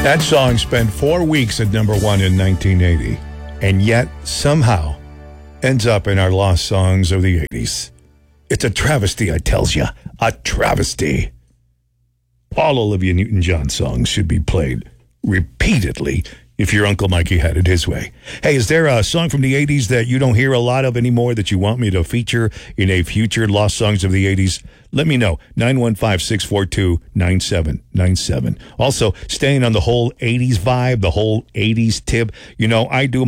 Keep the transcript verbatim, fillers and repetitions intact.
That song spent four weeks at number one in nineteen eighty, and yet somehow ends up in our lost songs of the eighties. It's a travesty, I tells ya. A travesty. All Olivia Newton-John songs should be played repeatedly if your Uncle Mikey had it his way. Hey, is there a song from the eighties that you don't hear a lot of anymore that you want me to feature in a future Lost Songs of the eighties? Let me know. nine one five, six four two, nine seven nine seven. Also, staying on the whole eighties vibe, the whole eighties tip, you know, I do